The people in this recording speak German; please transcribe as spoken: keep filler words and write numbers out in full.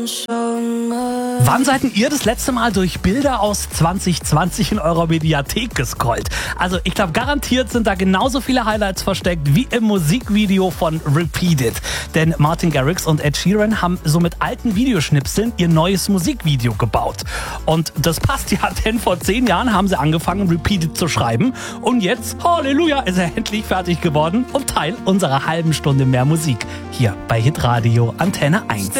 Wann seid denn ihr das letzte Mal durch Bilder aus zwanzig zwanzig in eurer Mediathek gescrollt? Also ich glaube, garantiert sind da genauso viele Highlights versteckt wie im Musikvideo von Repeat It. Denn Martin Garrix und Ed Sheeran haben so mit alten Videoschnipseln ihr neues Musikvideo gebaut. Und das passt ja, denn vor zehn Jahren haben sie angefangen, Repeat It zu schreiben. Und jetzt, Halleluja, ist er endlich fertig geworden und Teil unserer halben Stunde mehr Musik. Hier bei Hitradio Antenne eins.